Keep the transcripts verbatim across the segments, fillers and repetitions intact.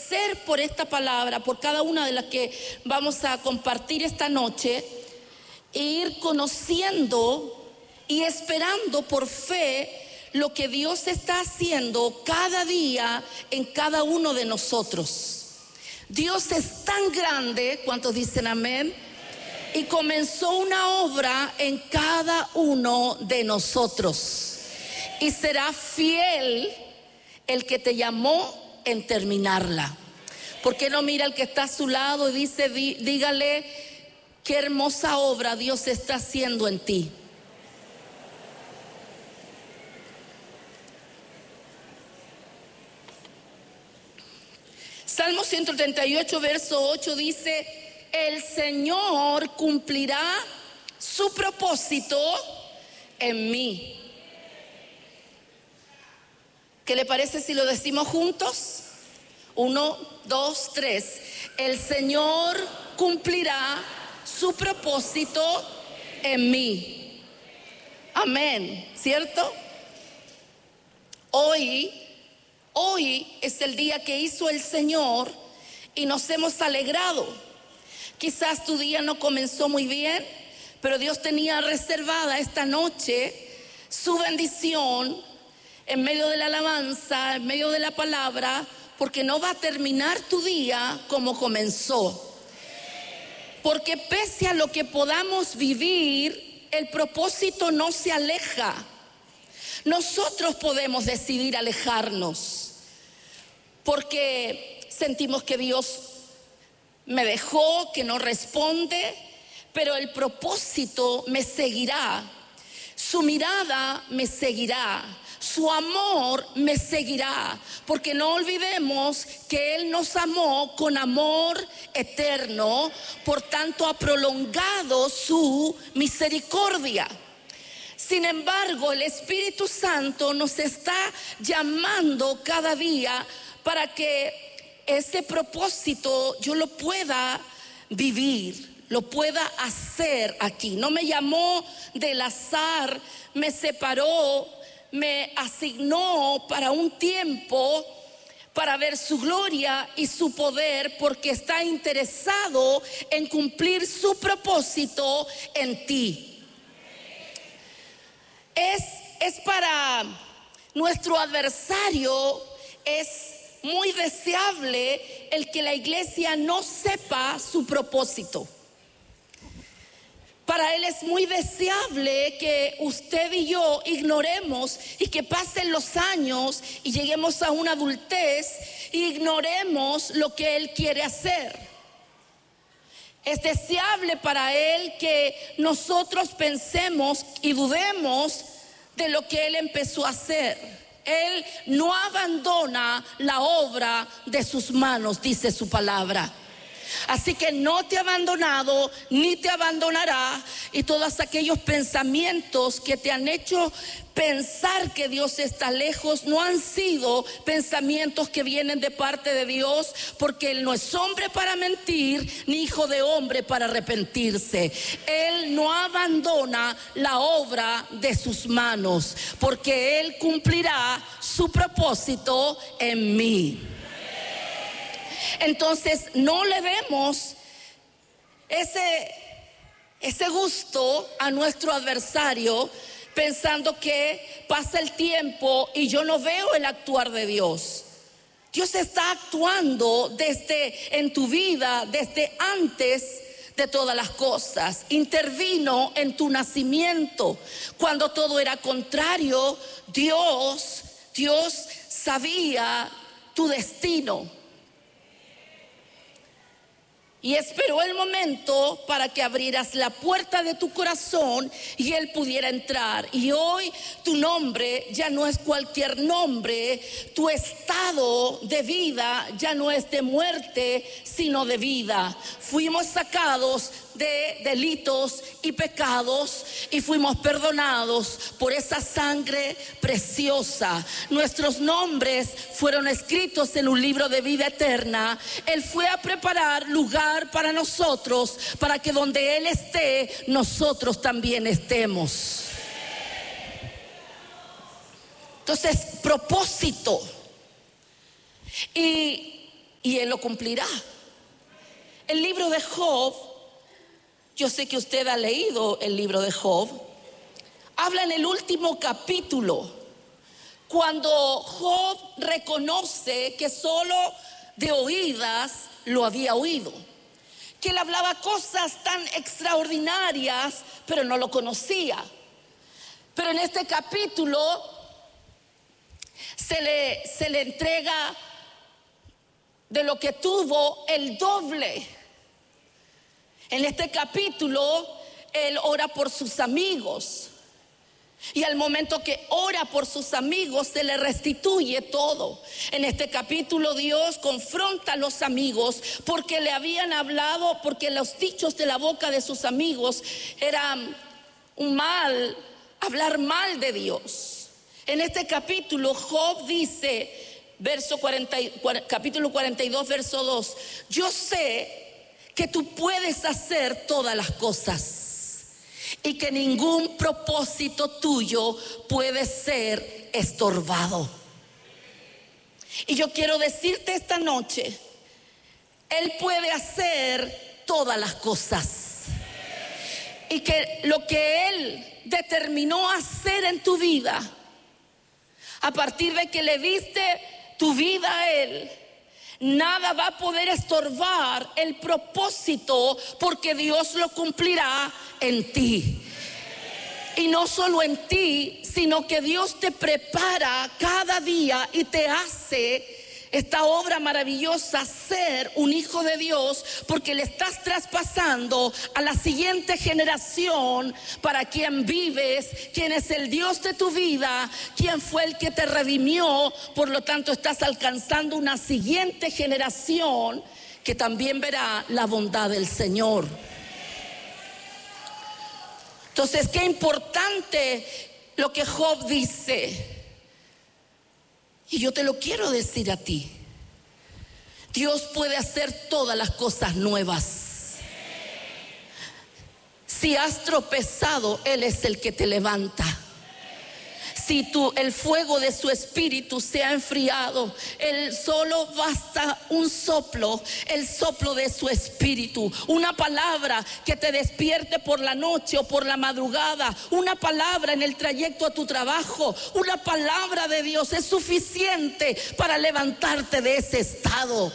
agradecer por esta palabra, por cada una de las que vamos a compartir esta noche, e ir conociendo y esperando por fe lo que Dios está haciendo cada día en cada uno de nosotros. Dios es tan grande, ¿cuántos dicen amén? Y comenzó una obra en cada uno de nosotros, y será fiel el que te llamó en terminarla. ¿Por qué no mira al que está a su lado y dice, dí, dígale qué hermosa obra Dios está haciendo en ti? Salmo ciento treinta y ocho, verso ocho dice: el Señor cumplirá su propósito en mí. ¿Qué le parece si lo decimos juntos? Uno, dos, tres. El Señor cumplirá su propósito en mí. Amén, ¿cierto? Hoy, hoy es el día que hizo el Señor y nos hemos alegrado. Quizás tu día no comenzó muy bien, pero Dios tenía reservada esta noche su bendición en medio de la alabanza, en medio de la palabra, porque no va a terminar tu día como comenzó. Porque pese a lo que podamos vivir, el propósito no se aleja. Nosotros podemos decidir alejarnos, porque sentimos que Dios me dejó, que no responde, pero el propósito me seguirá, su mirada me seguirá, su amor me seguirá, porque no olvidemos que Él nos amó con amor eterno, por tanto ha prolongado su misericordia. Sin embargo, el Espíritu Santo nos está llamando cada día para que ese propósito yo lo pueda vivir, lo pueda hacer aquí. No me llamó del azar, me separó, me asignó para un tiempo para ver su gloria y su poder, porque está interesado en cumplir su propósito en ti. Es, es para nuestro adversario, es muy deseable el que la iglesia no sepa su propósito. Para él es muy deseable que usted y yo ignoremos y que pasen los años y lleguemos a una adultez e ignoremos lo que él quiere hacer. Es deseable para él que nosotros pensemos y dudemos de lo que él empezó a hacer. Él no abandona la obra de sus manos, dice su palabra. Así que no te ha abandonado ni te abandonará, y todos aquellos pensamientos que te han hecho pensar que Dios está lejos no han sido pensamientos que vienen de parte de Dios, porque Él no es hombre para mentir ni hijo de hombre para arrepentirse. Él no abandona la obra de sus manos, porque Él cumplirá su propósito en mí. Entonces no le demos ese, ese gusto a nuestro adversario, pensando que pasa el tiempo y yo no veo el actuar de Dios. Dios está actuando desde en tu vida, desde antes de todas las cosas. Intervino en tu nacimiento. Cuando todo era contrario, Dios, Dios sabía tu destino. Y esperó el momento para que abrieras la puerta de tu corazón y Él pudiera entrar. Y hoy tu nombre ya no es cualquier nombre. Tu estado de vida ya no es de muerte, sino de vida. Fuimos sacados de delitos y pecados y fuimos perdonados por esa sangre preciosa. Nuestros nombres fueron escritos en un libro de vida eterna. Él fue a preparar lugar para nosotros, para que donde Él esté, nosotros también estemos. Entonces, propósito. Y y Él lo cumplirá. El libro de Job, yo sé que usted ha leído el libro de Job, habla en el último capítulo, cuando Job reconoce que solo de oídas lo había oído, que él hablaba cosas tan extraordinarias, pero no lo conocía. Pero en este capítulo se le, se le entrega de lo que tuvo el doble. En este capítulo él ora por sus amigos, y al momento que ora por sus amigos se le restituye todo. En este capítulo Dios confronta a los amigos porque le habían hablado, porque los dichos de la boca de sus amigos eran un mal, hablar mal de Dios. En este capítulo Job dice, verso cuarenta, capítulo cuarenta y dos, verso dos: yo sé que tú puedes hacer todas las cosas y que ningún propósito tuyo puede ser estorbado. Y yo quiero decirte esta noche, Él puede hacer todas las cosas, y que lo que Él determinó hacer en tu vida, a partir de que le diste tu vida a Él, nada va a poder estorbar el propósito, porque Dios lo cumplirá en ti. Y no solo en ti, sino que Dios te prepara cada día y te hace esta obra maravillosa, ser un hijo de Dios, porque le estás traspasando a la siguiente generación para quien vives, quien es el Dios de tu vida, quien fue el que te redimió. Por lo tanto, estás alcanzando una siguiente generación que también verá la bondad del Señor. Entonces, qué importante lo que Job dice. Y yo te lo quiero decir a ti. Dios puede hacer todas las cosas nuevas. Si has tropezado, Él es el que te levanta. Si tú, el fuego de su espíritu se ha enfriado, Él solo basta un soplo, el soplo de su espíritu, una palabra que te despierte por la noche o por la madrugada, una palabra en el trayecto a tu trabajo, una palabra de Dios es suficiente para levantarte de ese estado.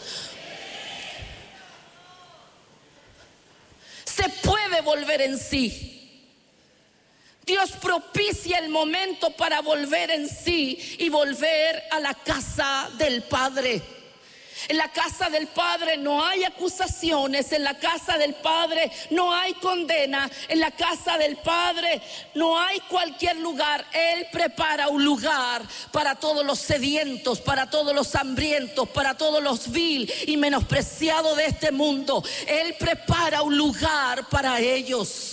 Se puede volver en sí. Dios propicia el momento para volver en sí y volver a la casa del Padre. En la casa del Padre no hay acusaciones, en la casa del Padre no hay condena, en la casa del Padre no hay cualquier lugar. Él prepara un lugar para todos los sedientos, para todos los hambrientos, para todos los vil y menospreciados de este mundo. Él prepara un lugar para ellos.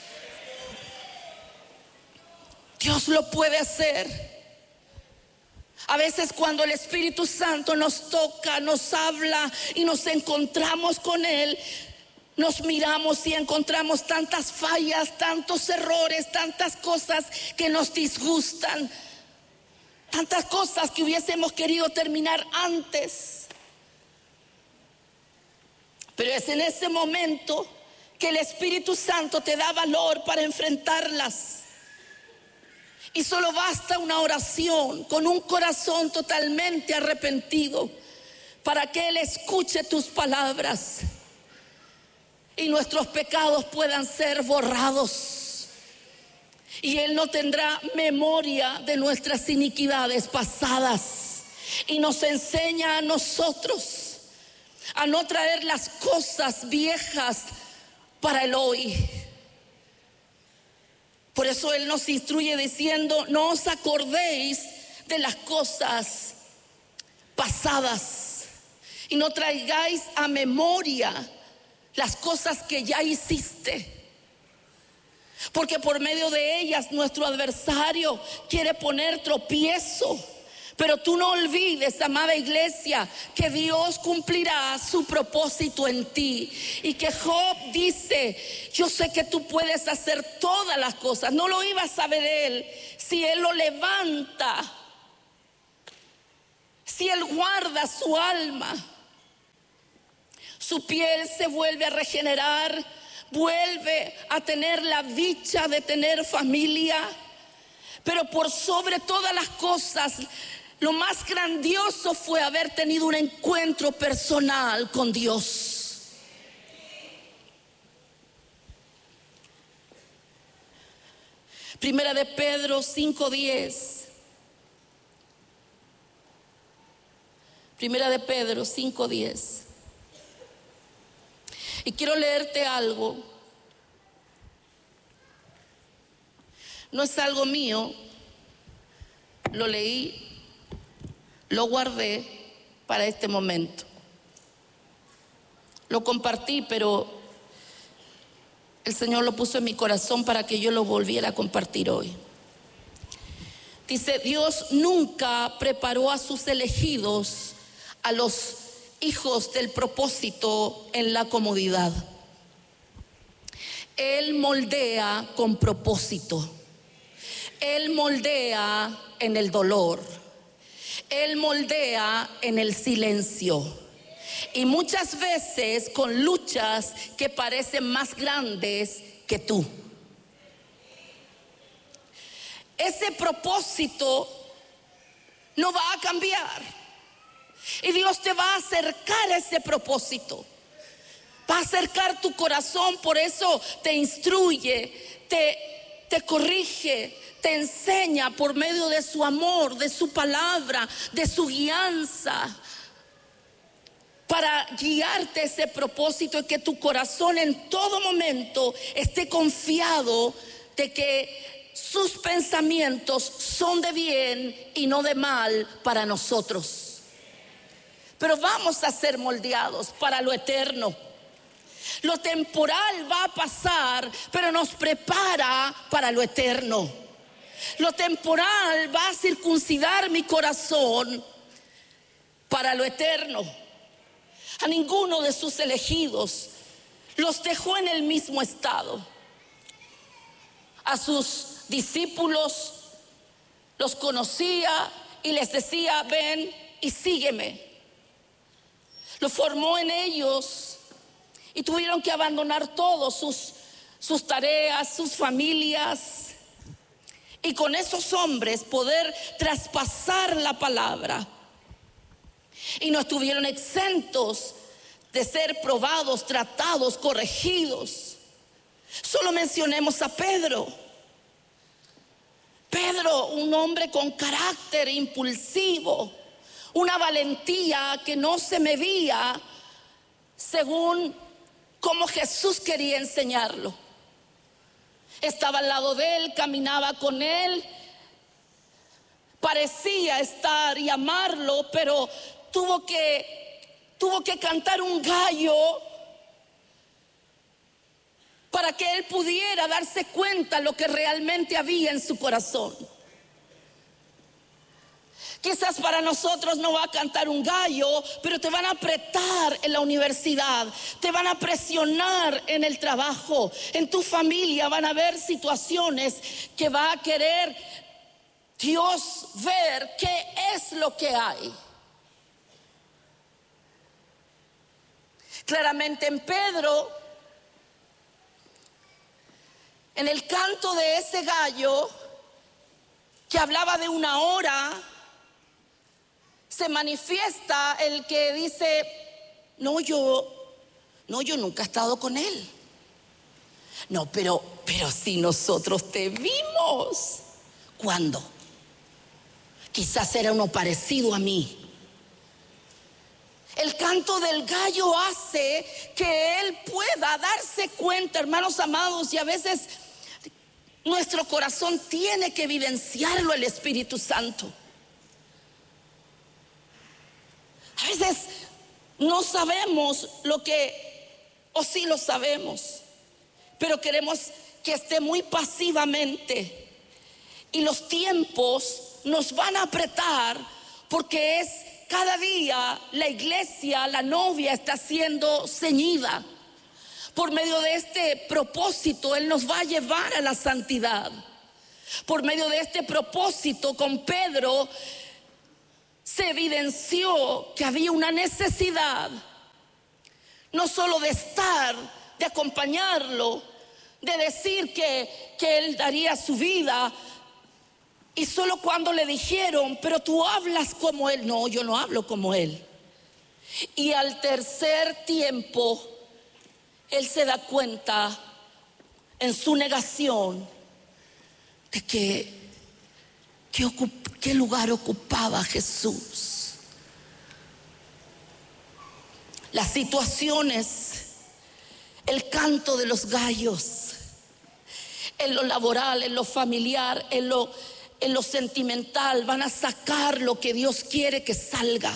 Dios lo puede hacer. A veces cuando el Espíritu Santo nos toca, nos habla y nos encontramos con Él, nos miramos y encontramos tantas fallas, tantos errores, tantas cosas que nos disgustan, tantas cosas que hubiésemos querido terminar antes. Pero es en ese momento que el Espíritu Santo te da valor para enfrentarlas. Y solo basta una oración con un corazón totalmente arrepentido para que Él escuche tus palabras y nuestros pecados puedan ser borrados. Y Él no tendrá memoria de nuestras iniquidades pasadas. Y nos enseña a nosotros a no traer las cosas viejas para el hoy. Por eso Él nos instruye diciendo: no os acordéis de las cosas pasadas y no traigáis a memoria las cosas que ya hiciste, porque por medio de ellas nuestro adversario quiere poner tropiezo. Pero tú no olvides, amada iglesia, que Dios cumplirá su propósito en ti. Y que Job dice: yo sé que tú puedes hacer todas las cosas. No lo iba a saber él si Él lo levanta, si Él guarda su alma. su piel se vuelve a regenerar, vuelve a tener la dicha de tener familia. Pero por sobre todas las cosas, lo más grandioso fue haber tenido un encuentro personal con Dios. Primera de Pedro cinco diez. Primera de Pedro cinco diez. Y quiero leerte algo. No es algo mío. Lo leí, lo guardé para este momento. Lo compartí, pero el Señor lo puso en mi corazón para que yo lo volviera a compartir hoy. Dice: Dios nunca preparó a sus elegidos, a los hijos del propósito, en la comodidad. Él moldea con propósito. Él moldea en el dolor. Él moldea en el silencio. Y muchas veces con luchas que parecen más grandes que tú. Ese propósito no va a cambiar. Y Dios te va a acercar a ese propósito. Va a acercar tu corazón. Por eso te instruye, te, te corrige, te enseña por medio de su amor, de su palabra, de su guianza, para guiarte a ese propósito y que tu corazón en todo momento esté confiado de que sus pensamientos son de bien y no de mal para nosotros. Pero vamos a ser moldeados para lo eterno. Lo temporal va a pasar, pero nos prepara para lo eterno. Lo temporal va a circuncidar mi corazón para lo eterno. A ninguno de sus elegidos los dejó en el mismo estado. A sus discípulos los conocía y les decía: ven y sígueme. Lo formó en ellos y tuvieron que abandonar todo, sus, sus tareas, sus familias, y con esos hombres poder traspasar la palabra. Y no estuvieron exentos de ser probados, tratados, corregidos. Solo mencionemos a Pedro. Pedro, un hombre con carácter impulsivo, una valentía que no se medía según cómo Jesús quería enseñarlo. Estaba al lado de él, caminaba con él, parecía estar y amarlo, pero tuvo que, tuvo que cantar un gallo para que él pudiera darse cuenta lo que realmente había en su corazón. Quizás para nosotros no va a cantar un gallo, pero te van a apretar en la universidad, te van a presionar en el trabajo, en tu familia van a haber situaciones que va a querer Dios ver qué es lo que hay. Claramente en Pedro, en el canto de ese gallo que hablaba de una hora, se manifiesta el que dice: no, yo, no, yo nunca he estado con él. No, pero, pero si nosotros te vimos. ¿Cuándo? Quizás era uno parecido a mí. El canto del gallo hace que él pueda darse cuenta, hermanos amados, y a veces nuestro corazón tiene que evidenciarlo el Espíritu Santo. A veces no sabemos lo que, o sí lo sabemos, pero queremos que esté muy pasivamente. Y los tiempos nos van a apretar porque es cada día la iglesia, la novia está siendo ceñida. Por medio de este propósito Él nos va a llevar a la santidad. Por medio de este propósito con Pedro se evidenció que había una necesidad no solo de estar, de acompañarlo, de decir que, que él daría su vida. Y solo cuando le dijeron, pero tú hablas como él. No, yo no hablo como él. Y al tercer tiempo, él se da cuenta en su negación de que qué, ocup, qué lugar ocupaba Jesús. Las situaciones, el canto de los gallos, en lo laboral, en lo familiar, en lo, en lo sentimental, van a sacar lo que Dios quiere que salga.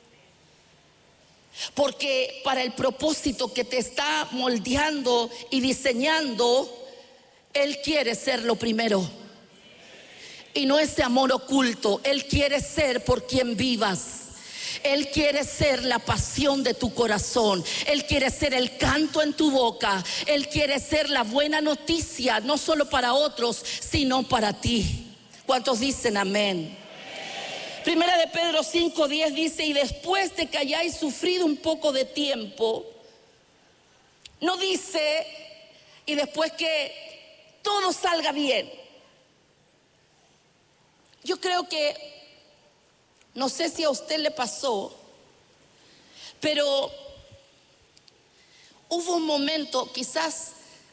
Porque para el propósito que te está moldeando y diseñando, Él quiere ser lo primero. Y no ese amor oculto. Él quiere ser por quien vivas. Él quiere ser la pasión de tu corazón. Él quiere ser el canto en tu boca. Él quiere ser la buena noticia, no solo para otros, sino para ti. ¿Cuántos dicen amén? Primera de Pedro cinco diez dice: y después de que hayáis sufrido un poco de tiempo, no dice y después que todo salga bien. Yo creo que, no sé si a usted le pasó, pero hubo un momento, quizás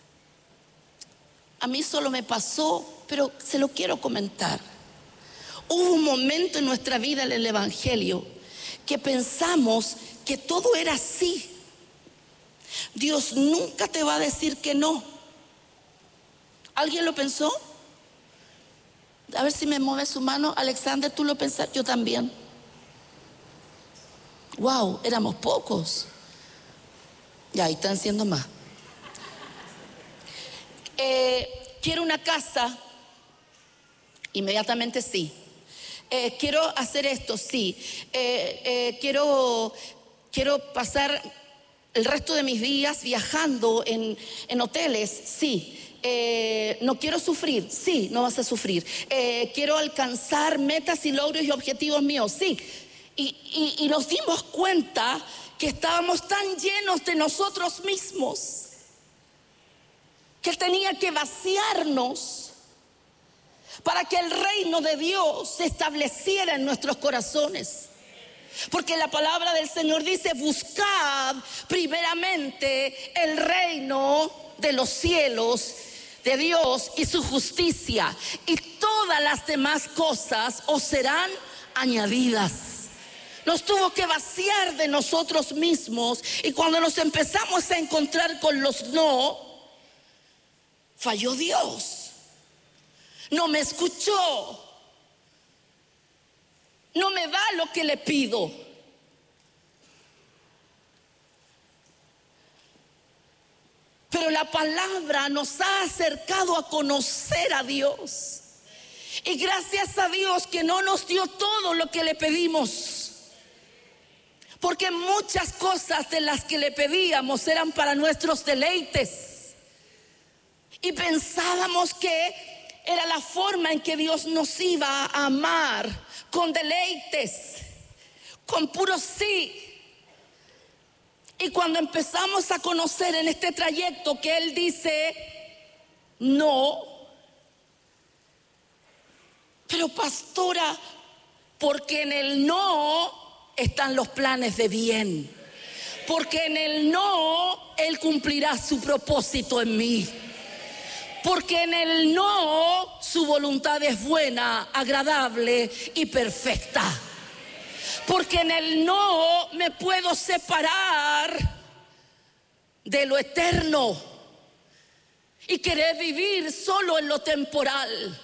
a mí solo me pasó, pero se lo quiero comentar. Hubo un momento en nuestra vida en el Evangelio que pensamos que todo era así. Dios nunca te va a decir que no. ¿Alguien lo pensó? A ver si me mueve su mano. Alexander, ¿tú lo pensaste? Yo también. Wow, éramos pocos. Ya, ahí están siendo más. Eh, quiero una casa. Inmediatamente sí. Eh, quiero hacer esto, sí. Eh, eh, quiero, quiero pasar el resto de mis días viajando en, en hoteles, sí. Eh, no quiero sufrir, sí, no vas a sufrir. Eh, quiero alcanzar metas y logros y objetivos míos, sí. Y, y, y nos dimos cuenta que estábamos tan llenos de nosotros mismos que tenía que vaciarnos para que el reino de Dios se estableciera en nuestros corazones. Porque la palabra del Señor dice: buscad primeramente el reino de los cielos de Dios y su justicia, y todas las demás cosas os serán añadidas. Nos tuvo que vaciar de nosotros mismos, y cuando nos empezamos a encontrar con los no, falló Dios. No me escuchó. No me da lo que le pido. Pero la palabra nos ha acercado a conocer a Dios. Y gracias a Dios que no nos dio todo lo que le pedimos. Porque muchas cosas de las que le pedíamos eran para nuestros deleites. Y pensábamos que era la forma en que Dios nos iba a amar, con deleites, con puro sí. Y cuando empezamos a conocer en este trayecto que Él dice no, pero pastora, porque en el no están los planes de bien, porque en el no Él cumplirá su propósito en mí. Porque en el no su voluntad es buena, agradable y perfecta. Porque en el no me puedo separar de lo eterno y querer vivir solo en lo temporal.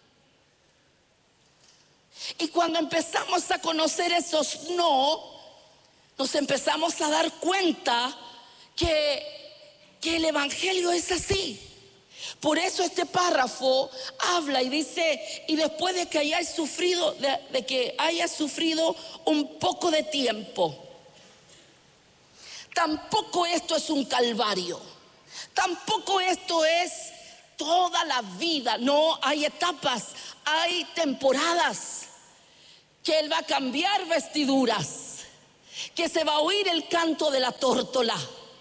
Y cuando empezamos a conocer esos no, nos empezamos a dar cuenta que, que el Evangelio es así. Por eso este párrafo habla y dice: y después de que hayas sufrido, de, de que hayas sufrido un poco de tiempo. Tampoco esto es un calvario. Tampoco esto es toda la vida. No, hay etapas, hay temporadas que Él va a cambiar vestiduras, que se va a oír el canto de la tórtola,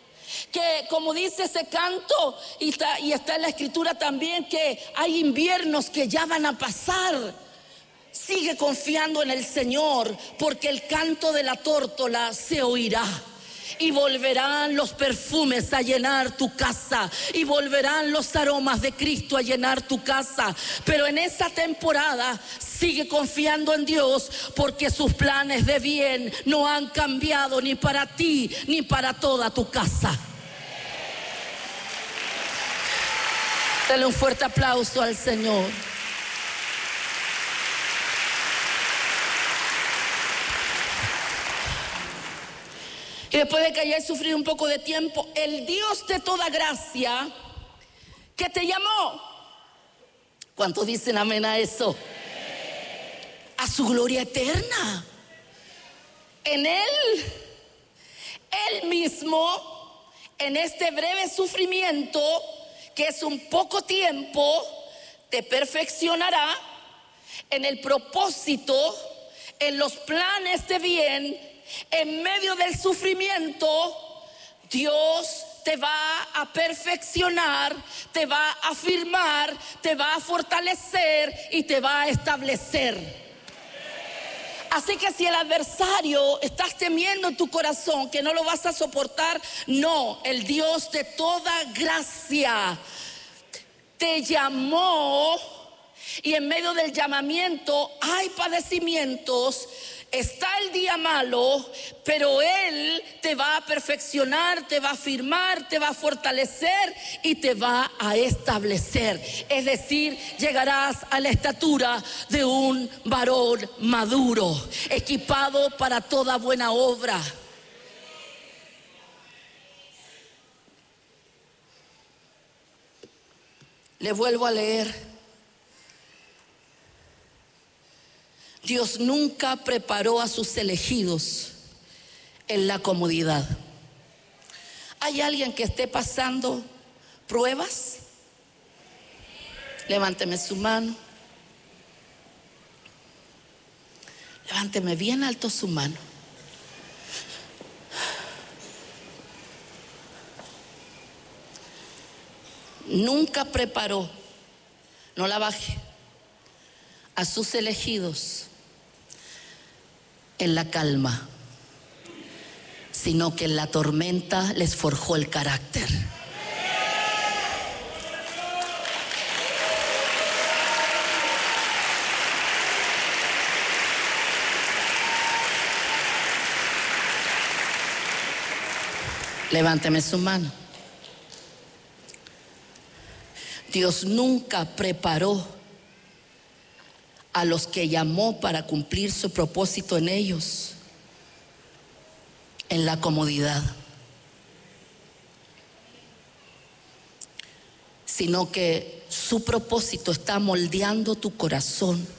Que como dice ese canto, y está, y está en la escritura también, que hay inviernos que ya van a pasar. Sigue confiando en el Señor, porque el canto de la tórtola se oirá. Y volverán los perfumes a llenar tu casa, y volverán los aromas de Cristo a llenar tu casa. Pero en esa temporada sigue confiando en Dios, porque sus planes de bien no han cambiado ni para ti ni para toda tu casa. Dale un fuerte aplauso al Señor. Y después de que hayas sufrido un poco de tiempo, el Dios de toda gracia que te llamó, ¿cuántos dicen amén a eso? A su gloria eterna. En Él, Él mismo, en este breve sufrimiento, que es un poco tiempo, te perfeccionará en el propósito, en los planes de bien. En medio del sufrimiento, Dios te va a perfeccionar, te va a afirmar, te va a fortalecer y te va a establecer. Así que si el adversario estás temiendo en tu corazón que no lo vas a soportar, no, el Dios de toda gracia te llamó, y en medio del llamamiento hay padecimientos. Está el día malo, pero Él te va a perfeccionar, te va a afirmar, te va a fortalecer y te va a establecer. Es decir, llegarás a la estatura de un varón maduro, equipado para toda buena obra. Le vuelvo a leer. Dios nunca preparó a sus elegidos en la comodidad. ¿Hay alguien que esté pasando pruebas? Levánteme su mano. Levánteme bien alto su mano. Nunca preparó, no la baje, a sus elegidos en la calma, sino que en la tormenta les forjó el carácter. Levánteme su mano. Dios nunca preparó a los que llamó para cumplir su propósito en ellos en la comodidad, sino que su propósito está moldeando tu corazón.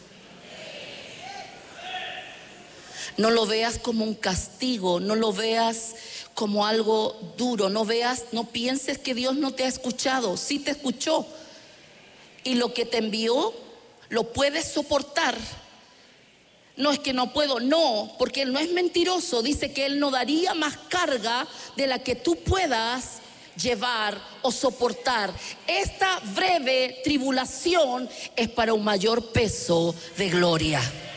No lo veas como un castigo, no lo veas como algo duro, no veas, no pienses que Dios no te ha escuchado. Sí te escuchó, y lo que te envió lo puedes soportar. No es que no puedo, no, porque Él no es mentiroso. Dice que Él no daría más carga de la que tú puedas llevar o soportar. Esta breve tribulación es para un mayor peso de gloria.